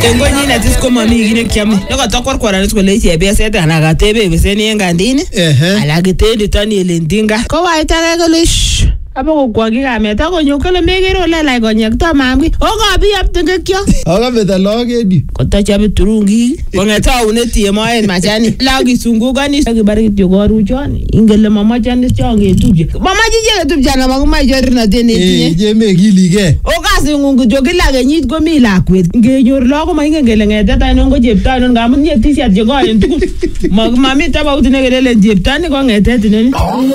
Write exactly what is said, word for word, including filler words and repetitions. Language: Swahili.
Engo ni na tisko mami gine kiami. Naka takwar kwara tisko le che be seta na ga tebe be seni ngandini. Ala gete tani elendinga. Ko wa itare ko lish. Apo kwa giga meta ko nyokole megero la la ko nyekta mamgi. O ga bi ap tenge kyo. Aga beta loge di. Ko ta chabe turungi. Ko ngeta uneti mo en machani. La gi sungu gani gi bari ti go ru chani. Ingele mama chani chonge tuje. Mama jije tuje na magu ma jori na deni tinye. Eh je me gilige. O ga singu jogi la ge nyit go mi la kwet. Nge nyor lo ko ma ingele ngeta ta no go jepta no ga mun nyeti sia je go en tuku. Mami ta ba utine gele jepta ni ko ngeta tinene.